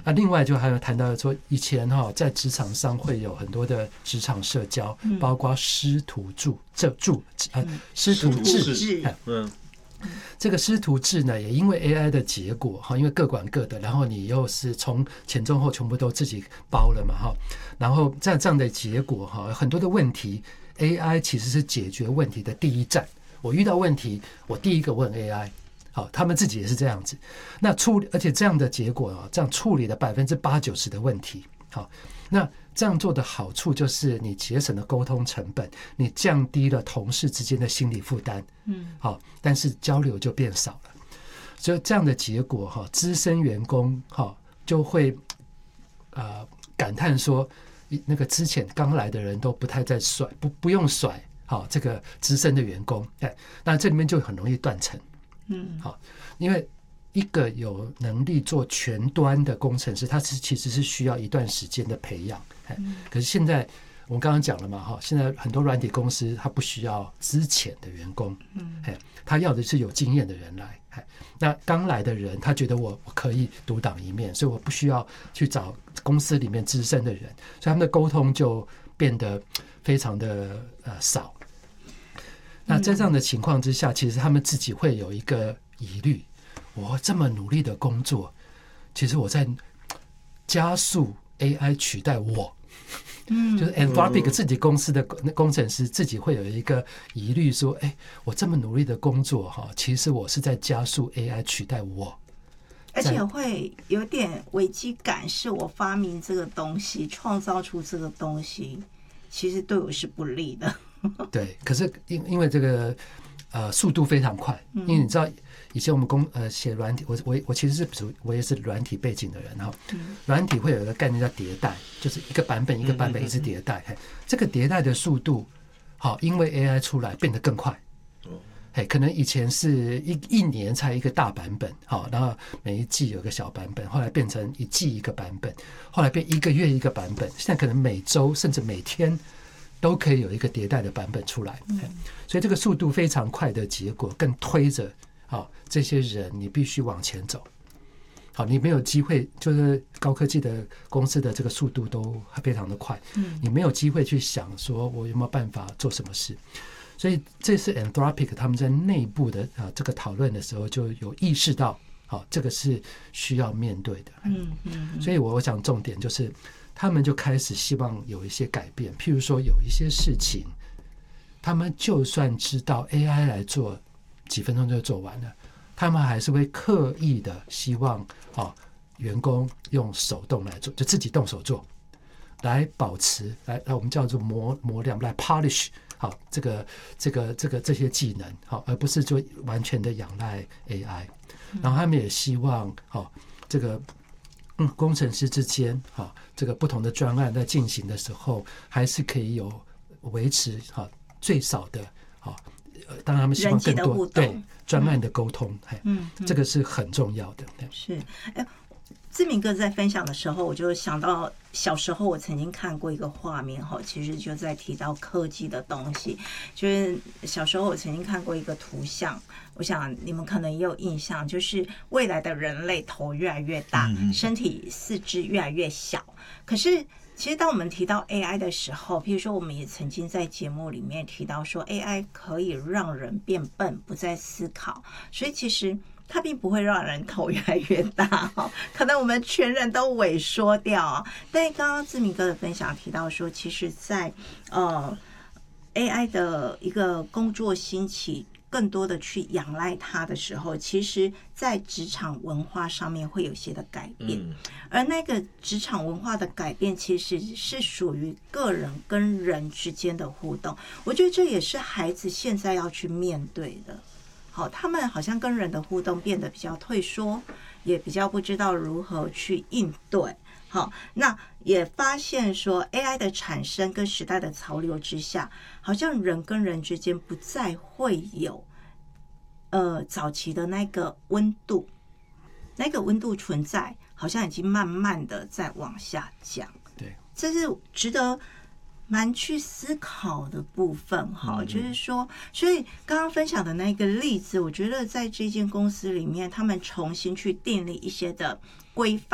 另外就还有谈到说，以前在职场上会有很多的职场社交，包括师徒师徒制，这个师徒制呢，也因为 AI 的结果因为各管各的，然后你又是从前中后全部都自己包了嘛然后这样的结果很多的问题 AI 其实是解决问题的第一站。我遇到问题，我第一个问 AI， 他们自己也是这样子。那而且这样的结果这样处理了80%-90%的问题。那这样做的好处就是你节省了沟通成本，你降低了同事之间的心理负担，但是交流就变少了。所以这样的结果资深员工就会感叹说，那个之前刚来的人都不太在甩，不用甩这个资深的员工，那这里面就很容易断层。因为一个有能力做全端的工程师，他其实是需要一段时间的培养。可是现在我们刚刚讲了嘛，现在很多软体公司他不需要资浅的员工，他要的是有经验的人来。那刚来的人他觉得我可以独当一面，所以我不需要去找公司里面资深的人，所以他们的沟通就变得非常的少。那在这样的情况之下，其实他们自己会有一个疑虑，我这么努力的工作，其实我在加速 AI 取代我。就是 Anthropic 自己公司的工程师自己会有一个疑虑说，我这么努力的工作其实我是在加速 AI 取代我， 而且会有点危机感，是我发明这个东西，创造出这个东西，其实对我是不利的。 对，可是因为这个速度非常快，因为你知道以前我们写软体，我其实我也是软体背景的人软体会有一个概念叫迭代，就是一个版本一个版本一直迭代。这个迭代的速度因为 AI 出来变得更快。可能以前是一年才一个大版本，然后每一季有个小版本，后来变成一季一个版本，后来变一个月一个版本，现在可能每周甚至每天都可以有一个迭代的版本出来。所以这个速度非常快的结果更推着这些人你必须往前走。你没有机会，就是高科技的公司的这个速度都非常的快，你没有机会去想说我有没有办法做什么事。所以这是 Anthropic 他们在内部的这个讨论的时候就有意识到这个是需要面对的。所以我想重点就是他们就开始希望有一些改变，譬如说有一些事情他们就算知道 AI 来做几分钟就做完了，他们还是会刻意的希望员工用手动来做，就自己动手做，来保持来我们叫做磨亮，来 polish这些技能，而不是就完全的仰赖 AI。然后他们也希望这个工程师之间这个不同的专案在进行的时候，还是可以有维持最少的当然他们希望更多对专案的沟通，这个是很重要的。 是，志明哥在分享的时候，我就想到小时候我曾经看过一个画面，其实就在提到科技的东西。就是小时候我曾经看过一个图像，我想你们可能也有印象，就是未来的人类头越来越大，身体四肢越来越小。可是其实当我们提到 AI 的时候，譬如说我们也曾经在节目里面提到说 AI 可以让人变笨，不再思考，所以其实它并不会让人头越来越大，可能我们全人都萎缩掉。但刚刚志明哥的分享提到说，其实在AI 的一个工作兴起，更多的去仰赖它的时候，其实在职场文化上面会有些的改变，而那个职场文化的改变其实是属于个人跟人之间的互动。我觉得这也是孩子现在要去面对的。他们好像跟人的互动变得比较退缩，也比较不知道如何去应对。那也发现说 AI 的产生跟时代的潮流之下，好像人跟人之间不再会有早期的那个温度，那个温度存在，好像已经慢慢的在往下降。 对， 这是值得蛮去思考的部分。就是说，所以刚刚分享的那个例子，我觉得在这间公司里面，他们重新去订立一些的规范。